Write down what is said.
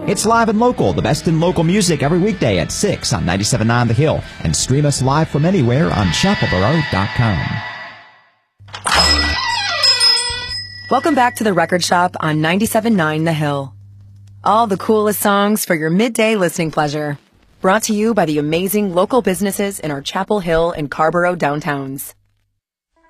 It's Live and Local, the best in local music every weekday at 6 on 97.9 The Hill. And stream us live from anywhere on chapelboro.com. Welcome back to the Record Shop on 97.9 The Hill. All the coolest songs for your midday listening pleasure. Brought to you by the amazing local businesses in our Chapel Hill and Carborough downtowns.